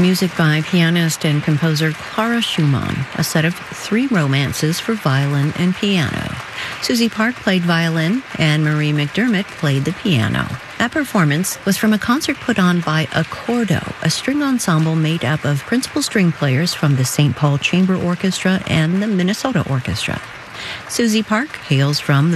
music by pianist and composer Clara Schumann, a set of 3 romances for violin and piano. Susie Park played violin, and Marie McDermott played the piano. That performance was from a concert put on by Accordo, a string ensemble made up of principal string players from the St. Paul Chamber Orchestra and the Minnesota Orchestra. Susie Park hails from the